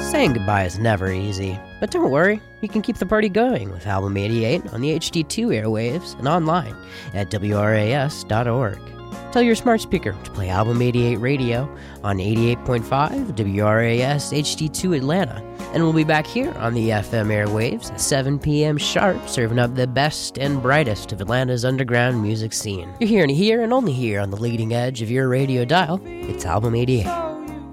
Saying goodbye is never easy, but don't worry, you can keep the party going with Album 88 on the HD2 airwaves and online at WRAS.org. Tell your smart speaker to play Album 88 Radio on 88.5 WRAS HD2 Atlanta, and we'll be back here on the FM airwaves at 7 p.m. sharp, serving up the best and brightest of Atlanta's underground music scene. You're hearing here and only here on the leading edge of your radio dial. It's Album 88.